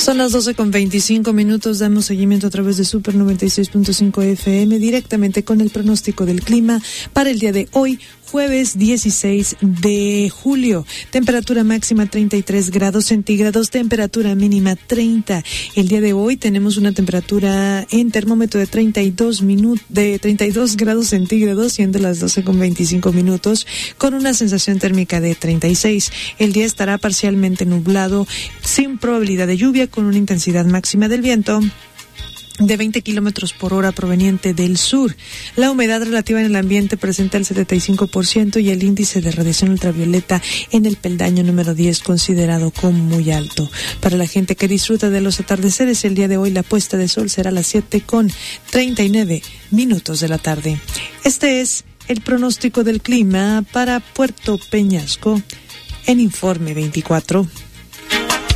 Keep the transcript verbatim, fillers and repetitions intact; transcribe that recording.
Son las doce con veinticinco minutos, damos seguimiento a través de Super noventa y seis punto cinco F M directamente con el pronóstico del clima para el día de hoy, jueves dieciséis de julio. Temperatura máxima treinta y tres grados centígrados, temperatura mínima treinta. El día de hoy tenemos una temperatura en termómetro de treinta y dos minutos, de treinta y dos grados centígrados, siendo las doce con veinticinco minutos, con una sensación térmica de treinta y seis. El día estará parcialmente nublado, sin probabilidad de lluvia, con una intensidad máxima del viento de veinte kilómetros por hora proveniente del sur. La humedad relativa en el ambiente presenta el setenta y cinco por ciento y el índice de radiación ultravioleta en el peldaño número diez considerado como muy alto. Para la gente que disfruta de los atardeceres, el día de hoy la puesta de sol será a las siete con treinta y nueve minutos de la tarde. Este es el pronóstico del clima para Puerto Peñasco en Informe veinticuatro.